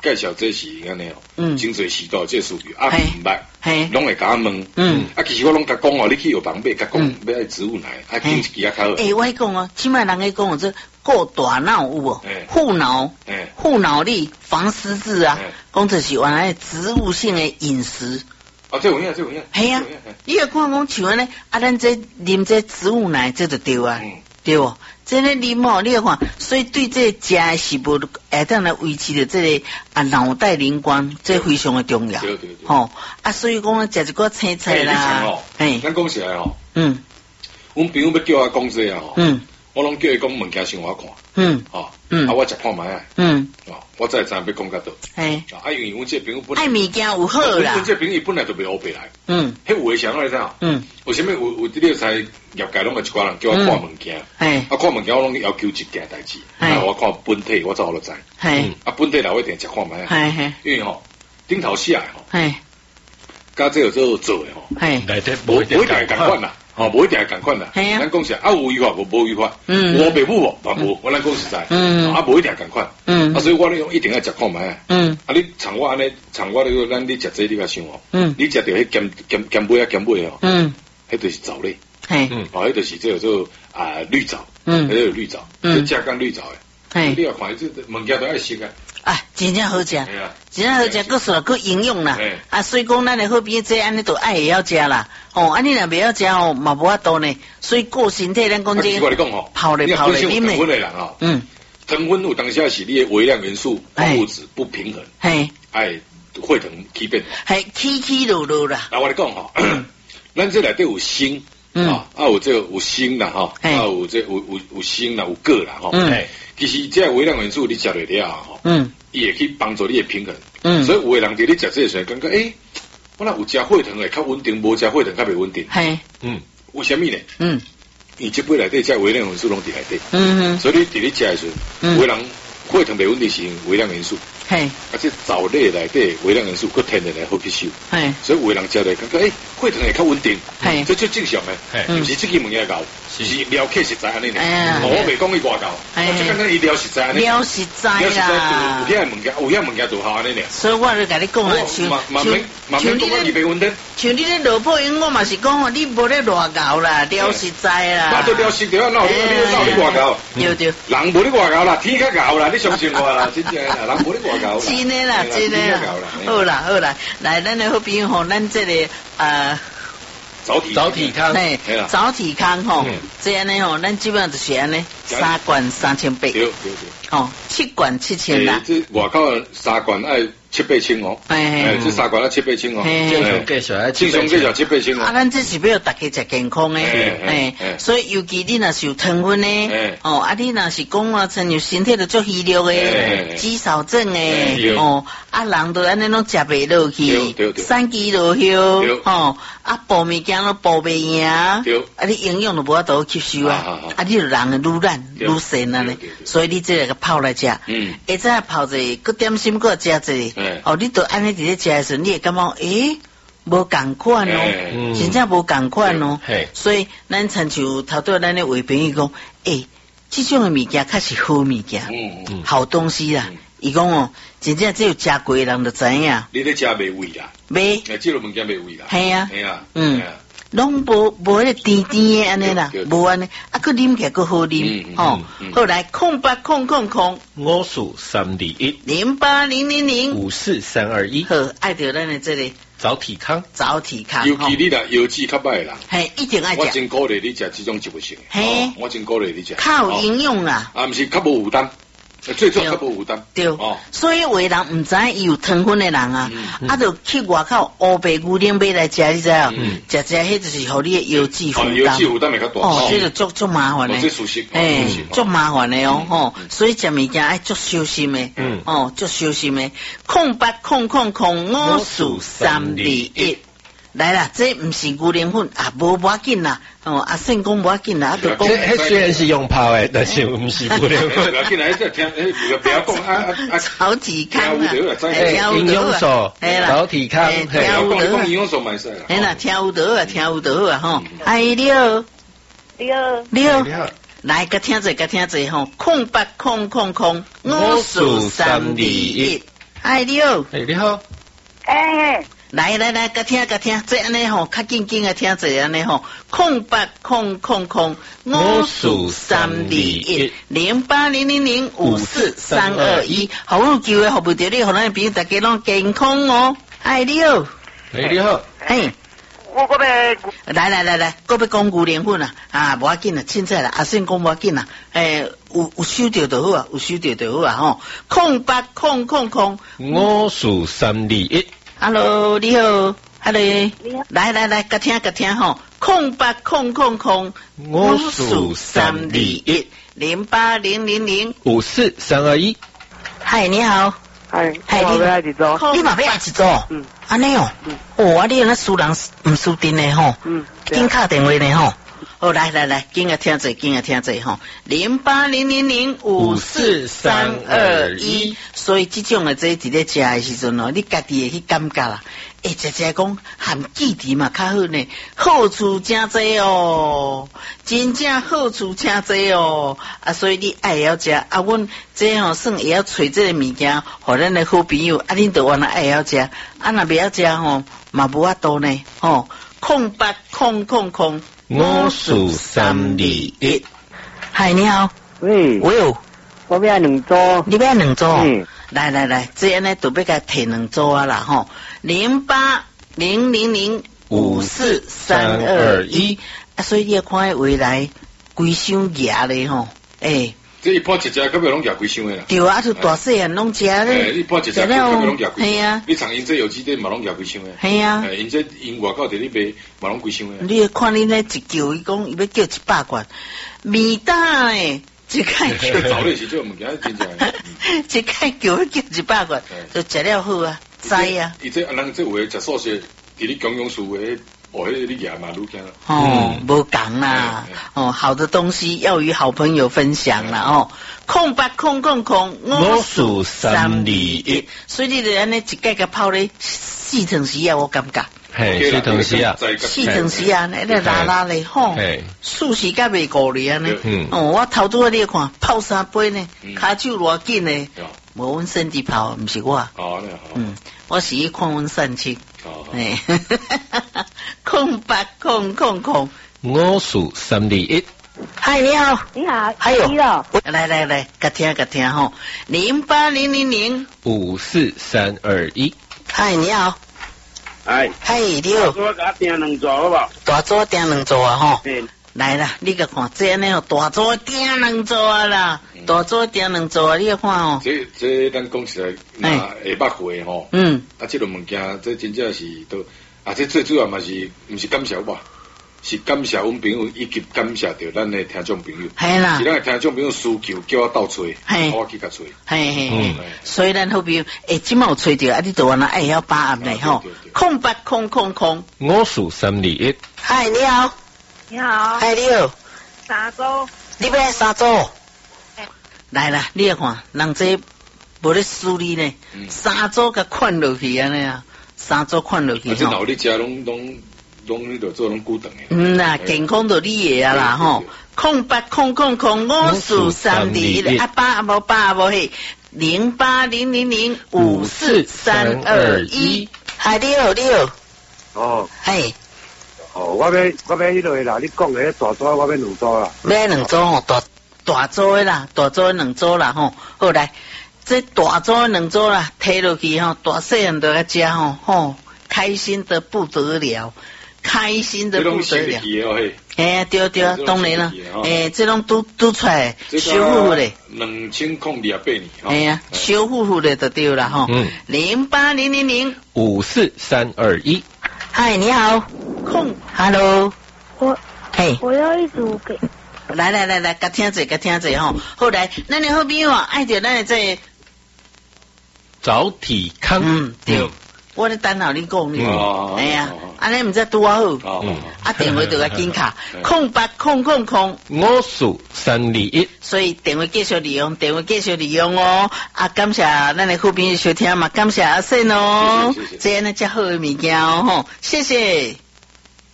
介绍这是安尼哦，真侪时代这数据啊，唔捌，拢会甲我问，其实我拢甲讲哦，你去药房买，甲讲买爱植物奶，经一支啊较好。 我讲哦，即摆人咧讲哦，这过大脑有无？护脑力、防失智啊，讲这是原来植物性的饮食。 这有影。 系啊，你要看讲像安尼，咱这啉这植物奶，这就对啊，对不？这咧啉哦，你要看，所以对这食的食物会当来维持着这个脑袋灵光，这非常的重要。 对。 所以讲食一个青菜啦， 咱讲起来哦，阮朋友要叫我讲这啊，我拢叫伊讲物件先我看，我食看卖我再知要讲到倒，因为阮这朋友本来爱物件有好啦， 阮这朋友本来就袂乌白来，迄有诶想法你知影，为什么有这个才业界拢有一寡人叫我看物件，看物件我拢要求一件代志，我看本体我早就知，本体来我一定食看卖，因为顶头写诶甲这有做诶内底无一定共款啦。无一定共款啦，咱讲实有违法无违法，无白母嘛无，我咱讲实在，无一定共款，所以我咧一定要食看卖，你像我安尼，像我咧咱你食这你较想你食到迄咸尾迄就是藻类，迄就是这做绿藻，迄个绿藻，你食干绿藻诶，你要看这物件都爱食真正好食，真正好食，佫说佫营养啦，所以讲咱的好边这安尼都爱会晓食啦，你若袂晓食嘛无法度呢，所以顾身体咱讲这泡咧啉咧， 糖分有当下是你的微量元素、矿物质不平衡，会糖起变， 起落啦。 我咧讲咱这内底有锌，有这有锌啦有这有锌啦有铬啦其实这微量元素你食落了伊会去帮助你的平衡，所以有的人伫你食这时感觉我若有食血糖会较稳定，无食血糖较袂稳定，为什么呢？因为这杯内底这微量元素拢伫内底，所以你伫你食的时候，有的人血糖袂稳定是微量元素，这藻类内底微量元素佫天然来好吸收，所以有的人食落感觉血糖会较稳定，这最正常的，毋是这个物件搞。是了解实在安尼呢，我未讲伊外教，我只简单伊了实在安尼， 了实在啦， 有遐物件就好安尼呢。 所以我就甲你讲啊，像你咧落配音，我嘛是讲你无咧外教啦，了实在啦。 那就了实在，那你外教， 对， 人无咧外教啦，天较教啦，你相信我啦，真正啦，人无咧外教啦， 真的啦，好啦，来，咱的好朋友吼，咱这个早体康， 早体康吼，这样呢吼，咱基本上就是安尼，3罐3800，对，7罐7000啦。 这外口3罐爱7-8千这3罐要7-8千正常介绍7-8千咱这是要大家食健康诶，所以尤其你若是有糖分诶，你若是讲亲像身体都足虚弱诶，肌少症诶，人都安尼拢食袂落去，3肌落休，补物件都补袂赢，你营养都无法度吸收你就人愈懒愈瘦啊咧，所以你这个泡来食，会再泡者，佮点心佮食者。你都安尼伫咧食的时候，你会感觉无共款真正无共款所以咱亲像头拄咱咧话朋友讲，这种的物件确实好物件，好东西啦。伊讲真正只有食过的人就知影。 你咧食袂味啦？ 袂， 这种物件袂味啦。 系啊，拢无迄个甜甜的安尼啦，无安尼，佮啉起来佮好啉，后来0800054321 0800543321， 好，爱着咱的这个早体康， 尤其你若腰肌较歹啦， 一定爱食。 我真鼓励你食这种植物性，我真鼓励你食， 较有营养啦， 毋是较无负担。最重要较无负担， 对，所以有的人唔知伊有糖分的人就去外口乌白牛奶买来食，你知啊？食迄就是互你的腰肌负担， 腰肌负担会较大， 这就足麻烦的，足麻烦的所以食物件爱足小心的，足小心的，0800054321。来啦，这唔是牛奶粉无要紧啦，阿胜讲无要紧啦，就讲。 虽然是用泡的，但是唔是牛奶粉。 不要紧啦，这听，不要讲早体康啦， 营养素，早体康， 讲营养素买晒啦。 啦，听有得啊吼，6，来个听者吼，0800054321。 哎，你好。 哎，你好。 哎。 来，甲听，这安尼吼，较紧紧啊听这安尼吼，080052010800054321，好有机会服务到你，互咱朋友大家拢健康哦。哎，你好。 哎，你好。 嘿。 我要来， 我要讲牛奶粉啊，无要紧啦，凊彩啦，阿信讲无要紧啦，有收到就好啊，有收到就好啊，吼，08005431。Hello， 你好 ，Hello， 你好， 来，甲听吼，080054310800054321。嗨，你好。 嗨，我要一组。 你嘛要一组？安尼哦。啊，你那输人唔输阵的吼。紧打电话呢吼。好，来，紧个听者吼，0800054321。所以这种的这伫咧食的时阵哦，你家己会去感觉啦。食讲含记忆嘛较好呢，好处真多哦，真正好处真多哦。啊，所以你爱要食啊，阮这吼算会晓找这个物件，互咱的好朋友啊，恁就原来爱要食，啊，若袂晓食吼，嘛无法度呢，吼，08005431。嗨，你好。 喂。我要2组。 你要2组？来，这样呢，就要甲摕2组啊啦，吼，0800054321。啊，所以你要看迄未来规箱牙咧，吼， 这一般一只根本拢夹规箱的啦。 对啊，就大细汉拢食咧。 一般一只根本拢夹规箱。系啊。你尝因这有机店嘛拢夹规箱的。 系啊。 因这因外口伫咧卖嘛拢规箱的。 你看你咧一叫，伊讲伊要叫100罐，味大诶。一开叫早咧是这物件真正。 一开叫100罐，就食了好啊，知啊。 伊这人这有诶食素食，伫咧公用树诶，迄你牙嘛愈惊啦。 无讲啦，好的东西要与好朋友分享啦，0800054321。所以你就安尼一盖个泡咧4汤匙啊，我感觉。 嘿，4汤匙啊 ，4汤匙啊，那拉咧吼，4时间未够哩安尼。我头拄你看泡3杯呢，骹手偌紧呢，无阮身体泡，毋是我。我是去看阮善亲。0800054321。嗨，你好。 你好。 还有。来，甲听吼，0800054321。嗨，你好。 嗨， 你好。 我甲订2组好无？ 大组订2组啊，吼。来啦，你甲看这呢吼，大组订2组啊啦，大组订2组啊，你甲看哦。 这咱讲起来，那会捌会吼。啊，这个物件，这真正是都啊，这最主要嘛是，毋是感谢我，是感谢阮朋友，以及感谢着咱的听众朋友。 系啦。 是咱的听众朋友需求，叫我斗找，我去甲找。 嘿。所以咱好朋友，即马有找着，啊，你就原来爱晓把握咧吼。 0800054321。 嗨，你好。 你好。 嗨，你好。 3组。 你要3组？来啦，你来看，人这无咧输你呢，3组甲款落去安尼啊，3组款落去吼。 这老你家拢迄个做拢固定的。 啦，健康就你的啊啦吼，0800054321，啊8啊无8啊无嘿，0800054321。嗨，你好。 哦。 嘿。 我要迄个啦，你讲的大组我要2组啦。 要2组吼，大组的啦，大组的2组啦吼。好来，这大组的2组啦，摕落去吼，大细汉都要食吼，开心的不得了。开心的不得了，对，当然啦，这种都出来，小夫妇嘞 ，2028年， 小夫妇嘞就对了哈 ，0800054321。 嗨，你好，Hello， 我要一组给， 来，甲听者吼，好来，咱的好朋友啊，爱着咱的这早体康， 对。我咧等候你讲你，哎呀，安尼毋知拄好，啊电话就甲紧卡 0800054321， 所以电话继续利用哦，啊感谢咱的好朋友收听嘛，感谢阿信哦，这样呢只好的物件哦，谢谢。